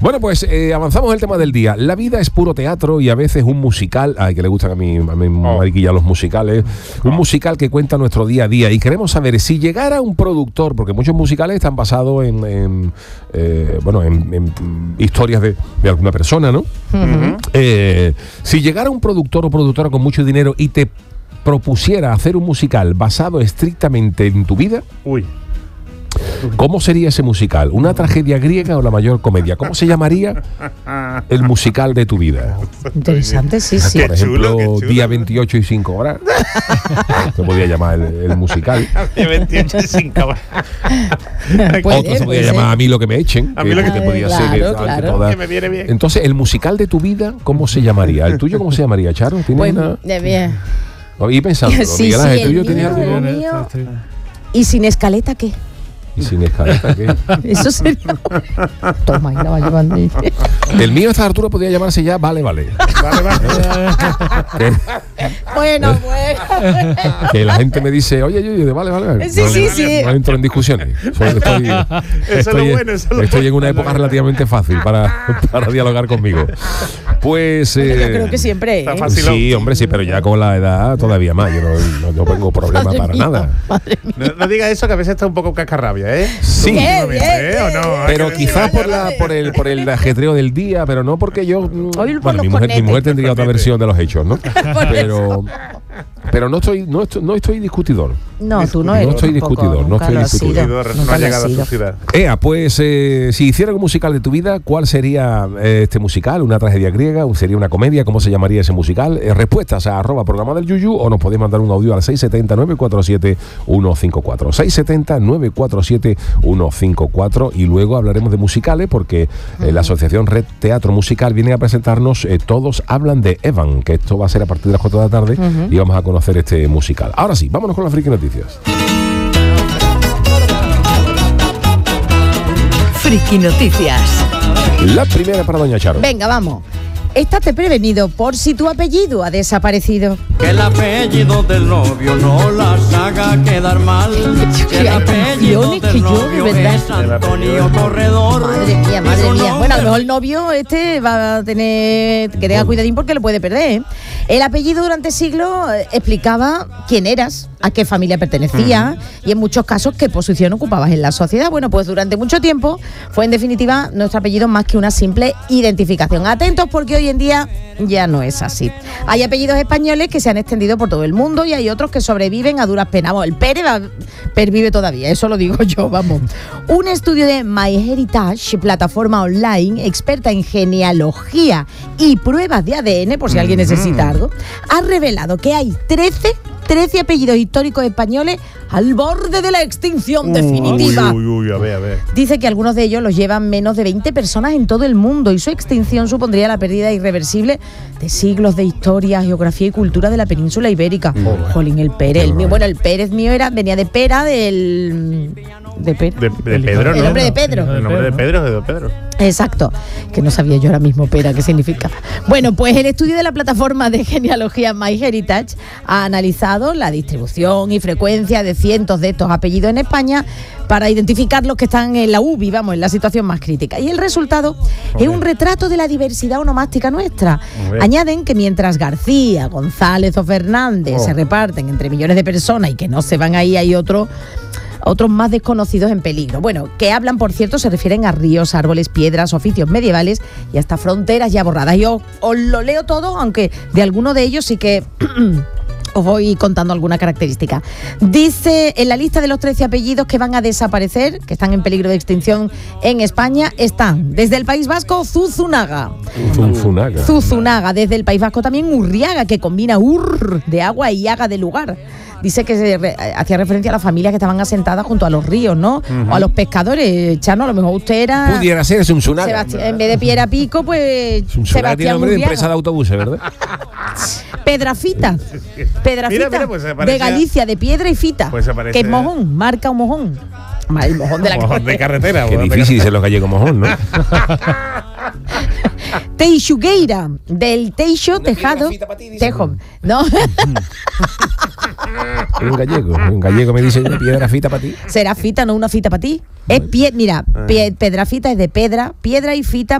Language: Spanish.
Bueno, pues avanzamos el tema del día. La vida es puro teatro y a veces un musical, que le gustan a mi mariquilla los musicales, un musical que cuenta nuestro día a día. Y queremos saber si llegara un productor, porque muchos musicales están basados en historias de alguna persona, ¿no? Uh-huh. Si llegara un productor o productora con mucho dinero y te propusiera hacer un musical basado estrictamente en tu vida, ¿cómo sería ese musical? ¿Una tragedia griega o la mayor comedia? ¿Cómo se llamaría el musical de tu vida? Interesante, sí. Por ejemplo, qué chulo. Día 28 y 5 horas. Se podía llamar el musical. Día 28 y 5 horas. Otro se podía llamar A mí lo que me echen. A mí lo que te podía ser. Claro. Que me viene bien. Entonces, el musical de tu vida, ¿cómo se llamaría? ¿El tuyo cómo se llamaría, Charo? Pues, bien. Y pensando, sí, ¿el tuyo tenía algo? Mío. ¿Y sin escaleta qué? ¿Y sin escaleta qué? Eso sería... Toma, y la va llevando. El mío, esta Arturo, podría llamarse ya Vale. Bueno. Que la gente me dice, oye, yo, vale. Sí. No entro en discusiones. Estoy en una época relativamente fácil para dialogar conmigo. Pues... yo creo que siempre... Sí, hombre, sí, pero ya con la edad todavía más. Yo no tengo problema para nada. No digas eso, que a veces está un poco cascarrabia, ¿eh? Sí. ¿O no? Pero quizás por el ajetreo del día, pero no porque yo... mi mujer tendría otra versión de los hechos, ¿no? Pero no estoy discutidor. No, tú no eres. No estoy discutidor. No ha llegado a su ciudad. Pues si hicieran un musical de tu vida, ¿cuál sería este musical? ¿Una tragedia griega? ¿Sería una comedia? ¿Cómo se llamaría ese musical? Respuestas a @programa del Yuyu, o nos podéis mandar un audio al 670-947-154. 670-947-154. Y luego hablaremos de musicales, porque la Asociación Red Teatro Musical viene a presentarnos Todos hablan de Evan, que esto va a ser a partir de las 4 de la tarde, y vamos a conocer este musical. Ahora sí, vámonos con las friki noticias. Friki noticias. La primera para doña Charo. Venga, vamos. Estate prevenido por si tu apellido ha desaparecido. Que el apellido del novio no las haga quedar mal. Que el apellido del novio es Antonio Corredor. Madre mía. Bueno, a lo mejor el novio va a tener que tenga cuidadín porque lo puede perder, ¿eh? El apellido durante siglos explicaba quién eras, a qué familia pertenecías y en muchos casos qué posición ocupabas en la sociedad. Bueno, pues durante mucho tiempo fue en definitiva nuestro apellido más que una simple identificación. Atentos, porque hoy en día ya no es así. Hay apellidos españoles que se han extendido por todo el mundo y hay otros que sobreviven a duras penas. Bueno, el Pérez pervive todavía, eso lo digo yo, vamos. Un estudio de MyHeritage, plataforma online experta en genealogía y pruebas de ADN, por si alguien necesita algo, ha revelado que hay 13 apellidos históricos españoles al borde de la extinción definitiva. A ver. Dice que algunos de ellos los llevan menos de 20 personas en todo el mundo y su extinción supondría la pérdida irreversible de siglos de historia, geografía y cultura de la península ibérica. Jolín, el Pérez. El Pérez mío venía de Pera, de Pedro, ¿no? El nombre de Pedro. El nombre de Pedro es de Pedro. Exacto, que no sabía yo ahora mismo Pera qué significaba. Bueno, pues el estudio de la plataforma de genealogía MyHeritage ha analizado la distribución y frecuencia de cientos de estos apellidos en España para identificar los que están en la UBI, en la situación más crítica. Y el resultado es un retrato de la diversidad onomástica nuestra. Añaden que mientras García, González o Fernández se reparten entre millones de personas y que no se van ahí, hay otros más desconocidos en peligro. Bueno, que hablan, por cierto, se refieren a ríos, árboles, piedras, oficios medievales y hasta fronteras ya borradas. Yo os lo leo todo, aunque de alguno de ellos sí que os voy contando alguna característica. Dice, en la lista de los 13 apellidos que van a desaparecer, que están en peligro de extinción en España, están desde el País Vasco, Zuzunaga. Desde el País Vasco también Urriaga, que combina ur de agua y haga de lugar. Dice que hacía referencia a las familias que estaban asentadas junto a los ríos, ¿no? O a los pescadores. Chano, a lo mejor usted era... Pudiera ser Zunzunaga. En vez de Piedra Pico, pues... Zunzunaga tiene nombre de empresa de autobuses, ¿verdad? Pedrafita. Mira, pues de Galicia, de piedra y fita. Pues que es mojón, marca un mojón. El mojón de la carretera. Qué difícil ser los gallegos mojón, ¿no? Teixugueira, del teixo, tejado, tejo. No. Un gallego me dice una piedra fita para ti. Será fita, no una fita para ti. Es Pedrafita es de piedra y fita